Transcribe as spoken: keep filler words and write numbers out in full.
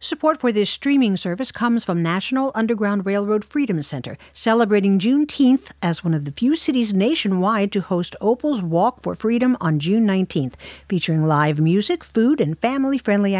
Support for this streaming service comes from National Underground Railroad Freedom Center, celebrating Juneteenth as one of the few cities nationwide to host Opal's Walk for Freedom on June nineteenth, featuring live music, food, and family-friendly